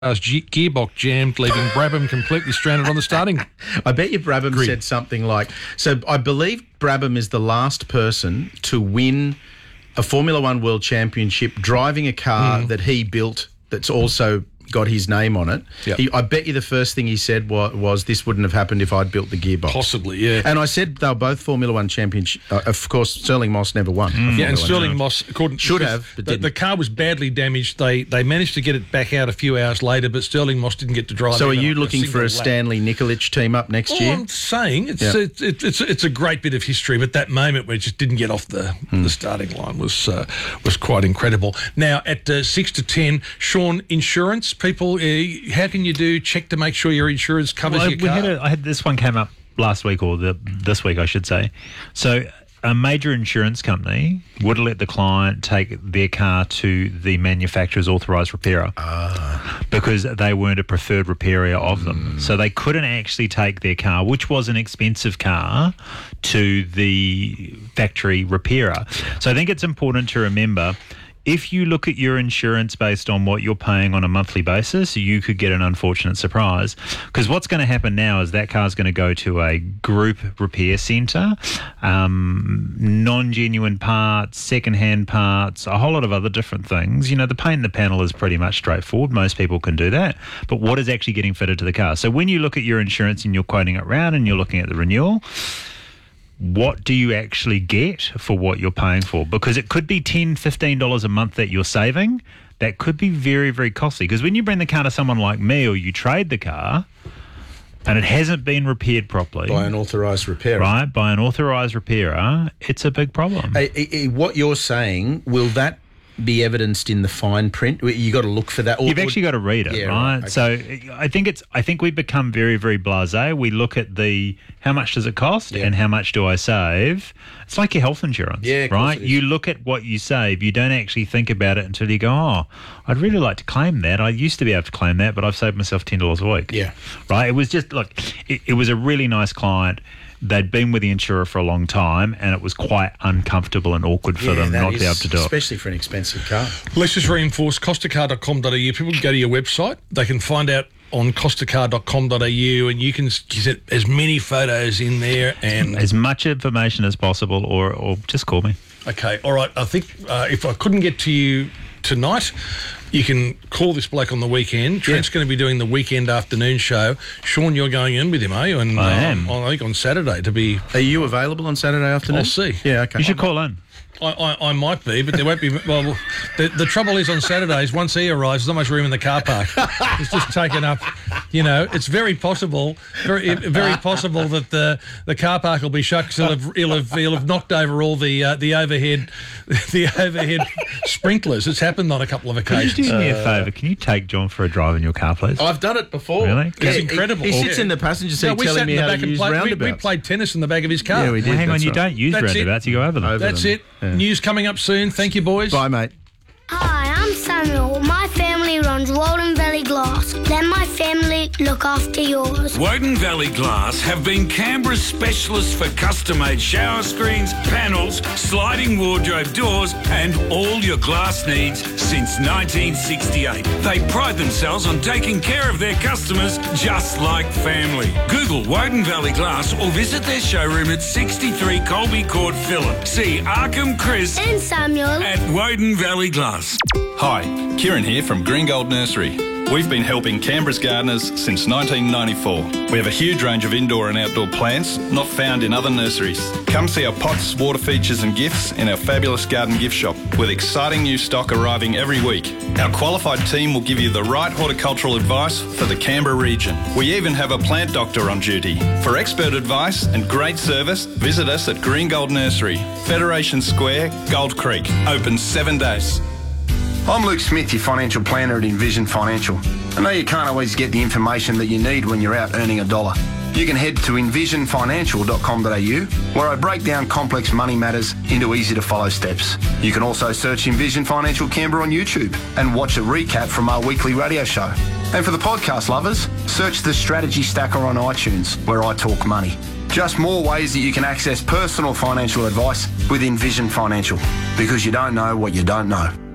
gearbox jammed, leaving Brabham completely stranded on the starting. I bet you Brabham grid. said something like, so I believe Brabham is the last person to win a Formula One World Championship driving a car that he built that's also got his name on it. Yep. I bet you the first thing he said was this wouldn't have happened if I'd built the gearbox. Possibly, yeah. And I said they were both Formula One champions. Of course, Sterling Moss never won. Yeah, and Sterling Moss should have, but the car was badly damaged. They managed to get it back out a few hours later, but Sterling Moss didn't get to drive. So, are you looking for a Stanley Nikolic team up next year? I'm saying it's a great bit of history, but that moment where it just didn't get off the starting line was quite incredible. Now at 6 to 10, Sean, insurance people. How can you do check to make sure your insurance covers your car? I had this one came up last week, or this week, I should say. So a major insurance company would let the client take their car to the manufacturer's authorised repairer because they weren't a preferred repairer of them. So they couldn't actually take their car, which was an expensive car, to the factory repairer. So I think it's important to remember, if you look at your insurance based on what you're paying on a monthly basis, you could get an unfortunate surprise. Because what's going to happen now is that car's going to go to a group repair centre, non-genuine parts, second-hand parts, a whole lot of other different things. You know, the paint in the panel is pretty much straightforward. Most people can do that. But what is actually getting fitted to the car? So when you look at your insurance and you're quoting it round and you're looking at the renewal, what do you actually get for what you're paying for? Because it could be $10, $15 a month that you're saving. That could be very, very costly. Because when you bring the car to someone like me, or you trade the car and it hasn't been repaired properly By an authorised repairer. Right, by an authorised repairer, it's a big problem. What you're saying, will that be evidenced in the fine print? You got to look for that. You've actually got to read it, right? Okay. So I think we've become very, very blasé. We look at how much does it cost and how much do I save? It's like your health insurance, right? You look at what you save. You don't actually think about it until you go, oh, I'd really like to claim that. I used to be able to claim that, but I've saved myself $10 a week. Yeah. Right? It was just, look, it was a really nice client. They'd been with the insurer for a long time, and it was quite uncomfortable and awkward for them not to be able to do it. Especially for an expensive car. Let's just reinforce costacar.com.au. People can go to your website. They can find out on costacar.com.au, and you can get as many photos in there and as much information as possible, or just call me. Okay, all right. I think if I couldn't get to you tonight, you can call this bloke on the weekend. Trent's going to be doing the weekend afternoon show. Sean, you're going in with him, are you? And I am. I think on Saturday to be. Are you available on Saturday afternoon? I'll see. Yeah, okay. You should call in. I might be, but there won't be. Well, the trouble is on Saturdays, once he arrives, there's not much room in the car park. It's just taken up. You know, it's very possible, very possible that the car park will be shut because he'll have knocked over all the overhead sprinklers. It's happened on a couple of occasions. Can you do me a favour? Can you take John for a drive in your car, please? I've done it before. Really? It's incredible. He sits in the passenger seat telling me how to use roundabouts. We played tennis in the back of his car. Yeah, we did. Well, hang on, That's you right. don't use roundabouts, you go over them. That's it. Yeah. News coming up soon. Thank you, boys. Bye, mate. Hi, I'm Samuel. My family runs Walden Valley Glass. Let my family look after yours. Woden Valley Glass have been Canberra's specialists for custom-made shower screens, panels, sliding wardrobe doors and all your glass needs since 1968. They pride themselves on taking care of their customers just like family. Google Woden Valley Glass or visit their showroom at 63 Colby Court, Phillip. See Arkham, Chris And Samuel. at Woden Valley Glass. Hi, Kieran here from Green Gold Nursery. We've been helping Canberra's gardeners since 1994. We have a huge range of indoor and outdoor plants not found in other nurseries. Come see our pots, water features and gifts in our fabulous garden gift shop with exciting new stock arriving every week. Our qualified team will give you the right horticultural advice for the Canberra region. We even have a plant doctor on duty. For expert advice and great service, visit us at Green Gold Nursery, Federation Square, Gold Creek. Open 7 days. I'm Luke Smith, your financial planner at Envision Financial. I know you can't always get the information that you need when you're out earning a dollar. You can head to envisionfinancial.com.au, where I break down complex money matters into easy-to-follow steps. You can also search Envision Financial Canberra on YouTube and watch a recap from our weekly radio show. And for the podcast lovers, search the Strategy Stacker on iTunes, where I talk money. Just more ways that you can access personal financial advice with Envision Financial, because you don't know what you don't know.